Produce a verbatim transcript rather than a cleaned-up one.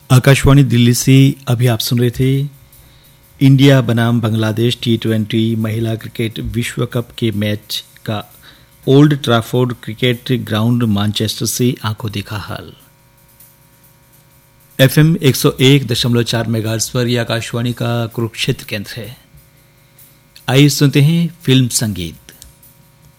आकाशवाणी दिल्ली से अभी आप सुन रहे थे इंडिया बनाम बांग्लादेश टी ट्वेंटी महिला क्रिकेट विश्व कप के मैच का old Trafford cricket ground Manchester से आंखों देखा हाल। एफएम एक सौ एक दशमलव चार मेगाहर्ट्ज पर यह आकाशवाणी का कुरुक्षेत्र केंद्र है। आइए सुनते हैं फिल्म संगीत।